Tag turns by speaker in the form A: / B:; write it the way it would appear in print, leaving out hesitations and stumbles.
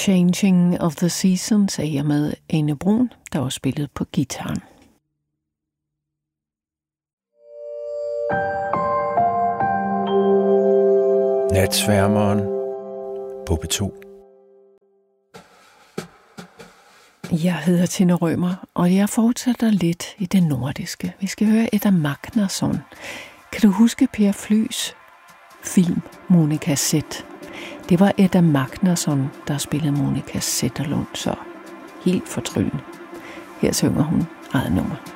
A: Changing of the Seasons er jeg med Ane Brun, der også spillede på guitaren.
B: Natsværmeren på P2.
A: Jeg hedder Tina Rømer, og jeg fortsætter lidt i det nordiske. Vi skal høre Edda Magnusson. Kan du huske Per Flys film Monica Z? Det var Edda Magnusson, der spillede Monica Zetterlund, så helt fortryllende. Her synger hun eget nummer.